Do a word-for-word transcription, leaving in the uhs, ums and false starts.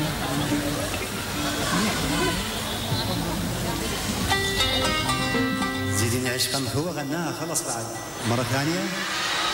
زيديني عشقا هو غناها خلص بعد مرة ثانية.